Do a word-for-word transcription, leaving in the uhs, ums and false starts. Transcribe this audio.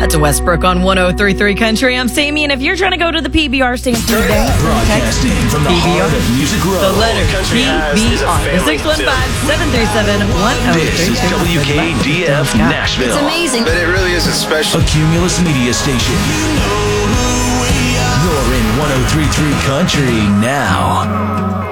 That's a Westbrook on one oh three point three Country. I'm Sammy, and if you're trying to go to the P B R stand today, Broadcasting from the P B R. heart of Music Row. The letter P B R. six one five, seven three seven, one oh three This is W K D F Nashville. It's amazing. But it really is a special A Cumulus Media Station. You're in one oh three point three Country now.